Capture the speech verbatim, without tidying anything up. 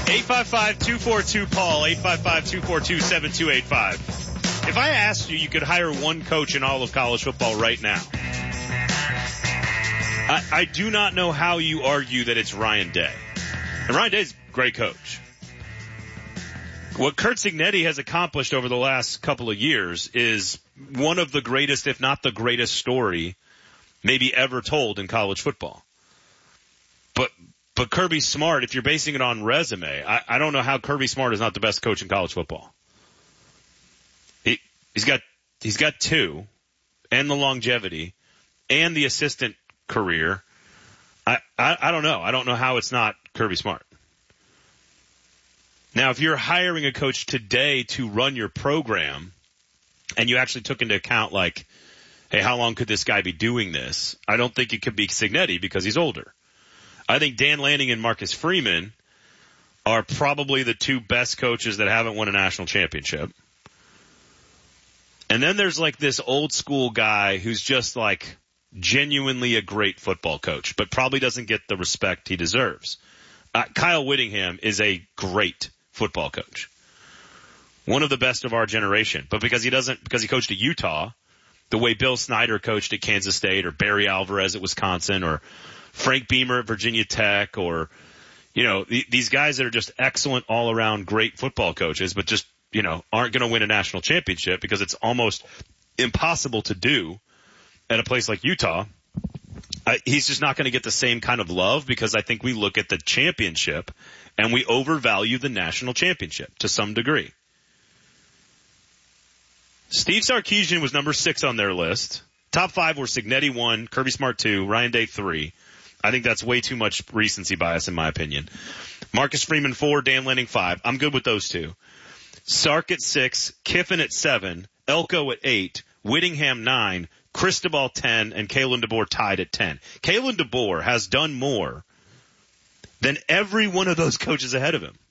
eight five five, two four two, Paul, eight five five, two four two, seven two eight five. If I asked you, you could hire one coach in all of college football right now. I, I do not know how you argue that it's Ryan Day. And Ryan Day's a great coach. What Curt Cignetti has accomplished over the last couple of years is one of the greatest, if not the greatest story maybe ever told in college football. But but Kirby Smart, if you're basing it on resume, I, I don't know how Kirby Smart is not the best coach in college football. He he's got he's got two, and the longevity, and the assistant career. I, I I don't know. I don't know how it's not Kirby Smart. Now, if you're hiring a coach today to run your program, and you actually took into account, like, hey, how long could this guy be doing this? I don't think it could be Cignetti because he's older. I think Dan Lanning and Marcus Freeman are probably the two best coaches that haven't won a national championship. And then there's like this old school guy who's just like genuinely a great football coach, but probably doesn't get the respect he deserves. Uh, Kyle Whittingham is a great football coach. One of the best of our generation. But because he doesn't, because he coached at Utah, the way Bill Snyder coached at Kansas State, or Barry Alvarez at Wisconsin, or Frank Beamer at Virginia Tech, or, you know, th- these guys that are just excellent all around great football coaches, but just, you know, aren't going to win a national championship because it's almost impossible to do at a place like Utah. I, he's just not going to get the same kind of love because I think we look at the championship and we overvalue the national championship to some degree. Steve Sarkisian was number six on their list. Top five were Cignetti one, Kirby Smart two, Ryan Day three. I think that's way too much recency bias in my opinion. Marcus Freeman four, Dan Lanning five. I'm good with those two. Sark at six, Kiffin at seven, Elko at eight, Whittingham nine, Cristobal ten, and Kalen DeBoer tied at ten. Kalen DeBoer has done more than every one of those coaches ahead of him.